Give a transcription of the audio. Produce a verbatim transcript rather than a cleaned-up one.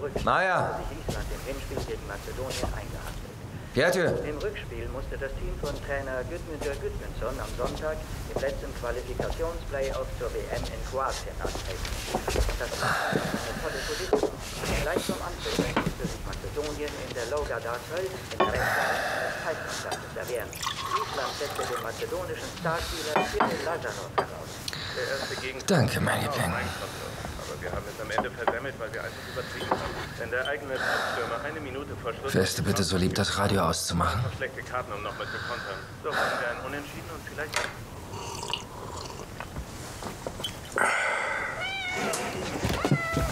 Rückspiel Naja. hatte sich Island im Hinspiel gegen Mazedonien eingehandelt. Gertje. Im Rückspiel musste das Team von Trainer Gudmundur Gudmundsson am Sonntag im letzten Qualifikationsplayoff zur W M in Kroatien antreten. Das war eine tolle Position. Gleich zum Anpfiff musste sich Mazedonien in der Logada zwölf in der Rechtsseite eines Zeitkontaktes erwehren. Island setzte den mazedonischen Starspieler Kirill Lazarov heraus. Der erste Gegenstand Danke, mein Liebling. Aber wir haben es am Ende versemmelt, weil wir einfach übertrieben haben. Wenn der eigene Topstürmer eine Minute vor Schluss... Wärst du bitte so lieb, das Radio auszumachen? Schlechte Karten, um nochmal zu kontern. So haben wir ein Unentschieden und vielleicht...